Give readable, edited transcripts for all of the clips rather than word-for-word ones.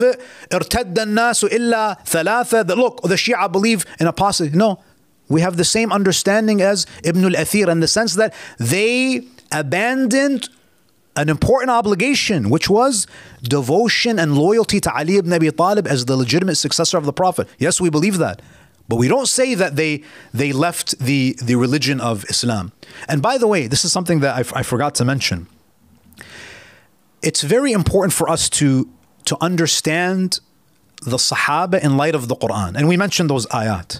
ارتد الناس إلا ثلاثة. Look, the Shia believe in apostasy. No, we have the same understanding as Ibn al-Athir in the sense that they abandoned an important obligation, which was devotion and loyalty to Ali ibn Abi Talib as the legitimate successor of the Prophet. Yes, we believe that. But we don't say that they left the religion of Islam. And by the way, this is something that I forgot to mention. It's very important for us to understand the Sahaba in light of the Quran. And we mentioned those ayat.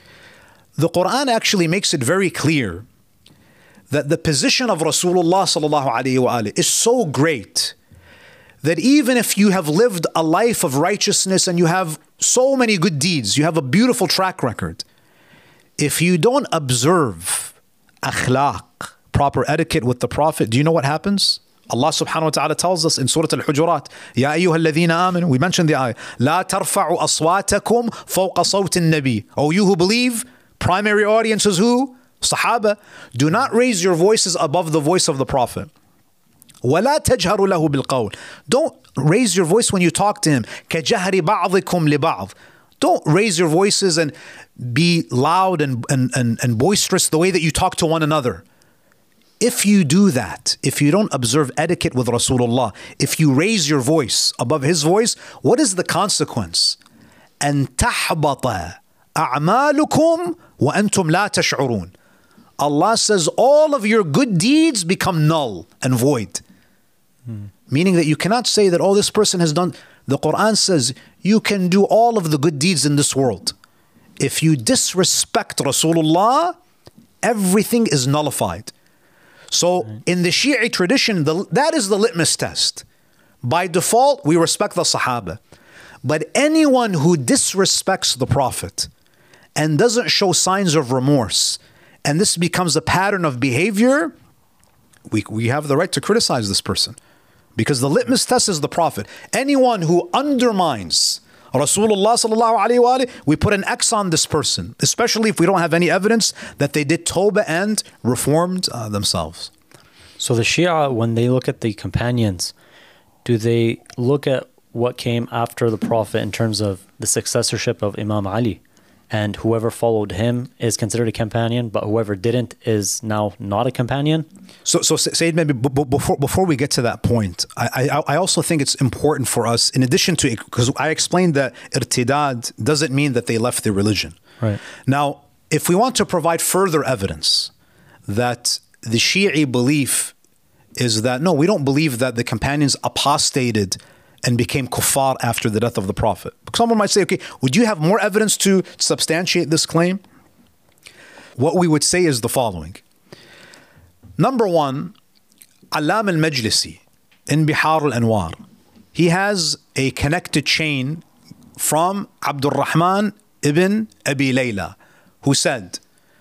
The Quran actually makes it very clear that the position of Rasulullah sallallahu alaihi wasallam is so great that even if you have lived a life of righteousness and you have so many good deeds, you have a beautiful track record, if you don't observe akhlaq, proper etiquette with the Prophet, do you know what happens? Allah subhanahu wa ta'ala tells us in Surah Al-Hujurat, Ya ayyuha alladhina amanu, we mentioned the ayah, La tarfa'u aswatakum fawqa sawti an-nabi. Oh, you who believe, primary audience is who? Sahaba. Do not raise your voices above the voice of the Prophet. وَلَا تَجْهَرُوا لَهُ بِالْقَوْلِ. Don't raise your voice when you talk to him. كَجَهْرِ بَعْضِكُمْ لِبَعْضٍ. Don't raise your voices and be loud and boisterous the way that you talk to one another. If you do that, if you don't observe etiquette with Rasulullah, if you raise your voice above his voice, what is the consequence? أَن تَحْبَطَ أَعْمَالُكُمْ وَأَنْتُمْ لَا تَشْعُرُونَ. Allah says all of your good deeds become null and void. Meaning that you cannot say that, oh, this person has done. The Quran says you can do all of the good deeds in this world. If you disrespect Rasulullah, everything is nullified. So in the Shi'i tradition, that is the litmus test. By default, we respect the Sahaba. But anyone who disrespects the Prophet and doesn't show signs of remorse, and this becomes a pattern of behavior, we have the right to criticize this person. Because the litmus test is the Prophet. Anyone who undermines Rasulullah sallallahu alaihi wasallam, we put an X on this person, especially if we don't have any evidence that they did tawbah and reformed themselves. So the Shia, when they look at the companions, do they look at what came after the Prophet in terms of the successorship of Imam Ali? And whoever followed him is considered a companion, but whoever didn't is now not a companion? So Sayyid, maybe before we get to that point, I also think it's important for us, in addition to, because I explained that irtidad doesn't mean that they left their religion. Right. Now, if we want to provide further evidence that the Shi'i belief is that, no, we don't believe that the companions apostated and became kuffar after the death of the Prophet. Someone might say, okay, would you have more evidence to substantiate this claim? What we would say is the following. Number one, Allam al-Majlisi in Bihar al-Anwar, he has a connected chain from Abdul Rahman ibn Abi Layla, who said,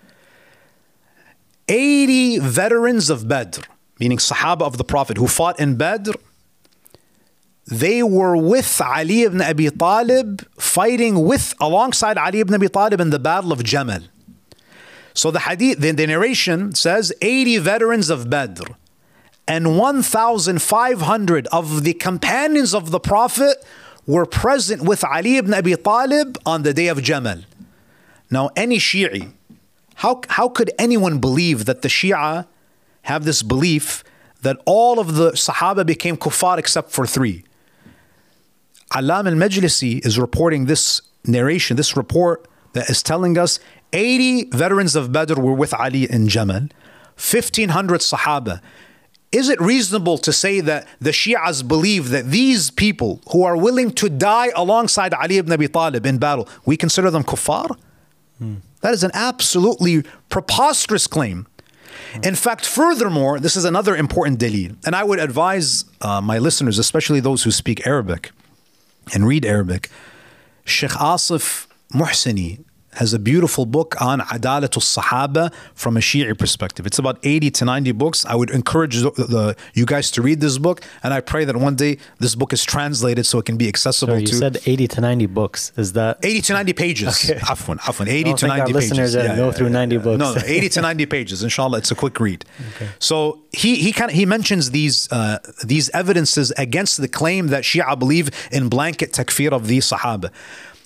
80 veterans of Badr, meaning Sahaba of the Prophet who fought in Badr, they were with Ali ibn Abi Talib, fighting alongside Ali ibn Abi Talib in the Battle of Jamal. So the hadith, the narration says 80 veterans of Badr and 1,500 of the companions of the Prophet were present with Ali ibn Abi Talib on the day of Jamal. Now, any Shi'i, how could anyone believe that the Shia have this belief that all of the Sahaba became kuffar except for 3? Allam al-Majlisi is reporting this narration, this report that is telling us 80 veterans of Badr were with Ali in Jamal, 1,500 Sahaba. Is it reasonable to say that the Shi'as believe that these people who are willing to die alongside Ali ibn Abi Talib in battle, we consider them kuffar? That is an absolutely preposterous claim. In fact, furthermore, this is another important dalil, and I would advise my listeners, especially those who speak Arabic and read Arabic, Sheikh Asif Muhsini, has a beautiful book on Adalatul Sahaba from a Shi'i perspective. It's about 80 to 90 books. I would encourage you guys to read this book, and I pray that one day this book is translated so it can be accessible. You said 80 to 90 books. Is that 80 to 90 pages? Okay. Afwan, 80 to 90 our pages. Listeners go through 90 books. No, 80 to 90 pages. Inshallah, it's a quick read. Okay. So he mentions these evidences against the claim that Shia believe in blanket takfir of the Sahaba.